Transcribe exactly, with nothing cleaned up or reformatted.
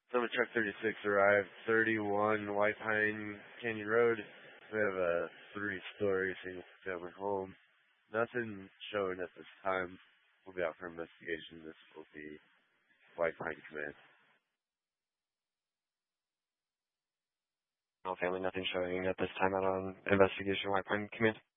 Summit Truck thirty-six arrived, thirty-one White Pine Canyon Road. We have a three-story single-family home. Nothing showing at this time. We'll be out for investigation. This will be White Pine Command. No family, nothing showing at this time out on investigation, White Pine Command.